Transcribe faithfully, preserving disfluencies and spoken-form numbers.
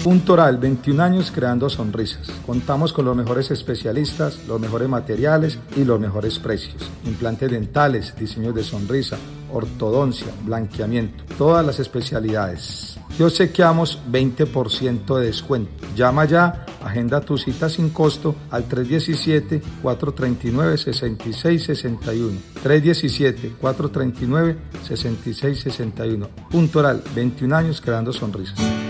Punto Oral, veintiún años creando sonrisas. Contamos con los mejores especialistas, los mejores materiales y los mejores precios. Implantes dentales, diseños de sonrisa, ortodoncia, blanqueamiento, todas las especialidades. Te obsequiamos veinte por ciento de descuento. Llama ya, agenda tu cita sin costo al tres uno siete, cuatro tres nueve, seis seis seis uno. tres uno siete, cuatro tres nueve, seis seis seis uno. Punto Oral, veintiún años creando sonrisas.